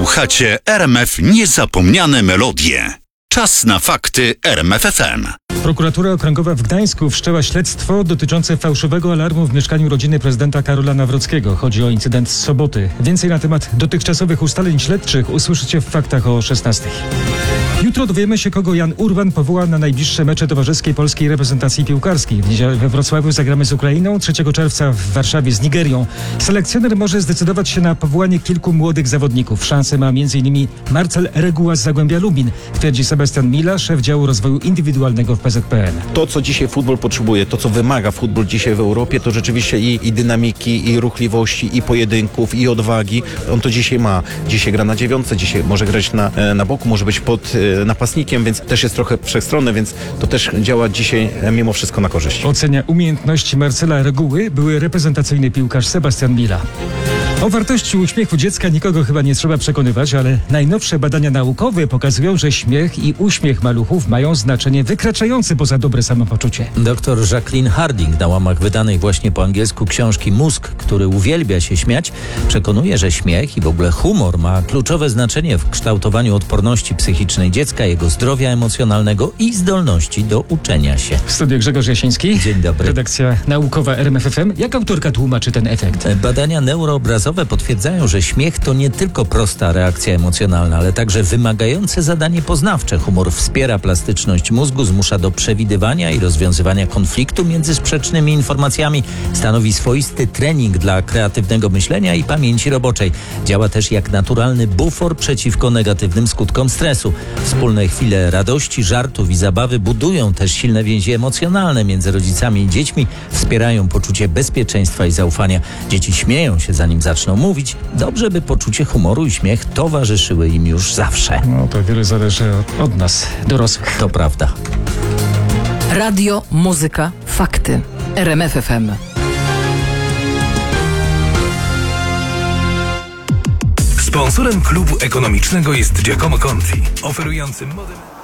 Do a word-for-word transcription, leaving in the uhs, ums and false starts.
Słuchacie R M F Niezapomniane Melodie. Czas na fakty R M F F M. Prokuratura Okręgowa w Gdańsku wszczęła śledztwo dotyczące fałszywego alarmu w mieszkaniu rodziny prezydenta Karola Nawrockiego. Chodzi o incydent z soboty. Więcej na temat dotychczasowych ustaleń śledczych usłyszycie w faktach o szesnastej. Jutro dowiemy się, kogo Jan Urban powoła na najbliższe mecze towarzyskiej polskiej reprezentacji piłkarskiej. W niedzielę we Wrocławiu zagramy z Ukrainą, trzeciego czerwca w Warszawie z Nigerią. Selekcjoner może zdecydować się na powołanie kilku młodych zawodników. Szansę ma między innymi Marcel Reguła z Zagłębia Lubin, twierdzi Sebastian Mila, szef działu rozwoju indywidualnego w P Z P N. To, co dzisiaj futbol potrzebuje, to, co wymaga futbol dzisiaj w Europie, to rzeczywiście i, i dynamiki, i ruchliwości, i pojedynków, i odwagi. On to dzisiaj ma. Dzisiaj gra na dziewiątce, dzisiaj może grać na, na boku, może być pod napastnikiem, więc też jest trochę wszechstronny, więc to też działa dzisiaj mimo wszystko na korzyść. Ocenia umiejętności Marcela Reguły były reprezentacyjny piłkarz Sebastian Mila. O wartości uśmiechu dziecka nikogo chyba nie trzeba przekonywać, ale najnowsze badania naukowe pokazują, że śmiech i uśmiech maluchów mają znaczenie wykraczające poza dobre samopoczucie. Doktor Jacqueline Harding na łamach wydanej właśnie po angielsku książki Mózg, który uwielbia się śmiać, przekonuje, że śmiech i w ogóle humor ma kluczowe znaczenie w kształtowaniu odporności psychicznej dziecka, jego zdrowia emocjonalnego i zdolności do uczenia się. W studiu Grzegorz Jasiński. Dzień dobry. Redakcja naukowa R M F F M. Jak autorka tłumaczy ten efekt? Badania neuroobrazowe potwierdzają, że śmiech to nie tylko prosta reakcja emocjonalna, ale także wymagające zadanie poznawcze. Humor wspiera plastyczność mózgu, zmusza do przewidywania i rozwiązywania konfliktu między sprzecznymi informacjami, stanowi swoisty trening dla kreatywnego myślenia i pamięci roboczej. Działa też jak naturalny bufor przeciwko negatywnym skutkom stresu. Wspólne chwile radości, żartów i zabawy budują też silne więzi emocjonalne między rodzicami i dziećmi, wspierają poczucie bezpieczeństwa i zaufania. Dzieci śmieją się, zanim zaczną mówić. Dobrze, by poczucie humoru i śmiech towarzyszyły im już zawsze. No to wiele zależy od, od nas, dorosłych. To prawda. Radio, muzyka, fakty. R M F F M. Sponsorem klubu ekonomicznego jest Giacomo Conti, oferujący model...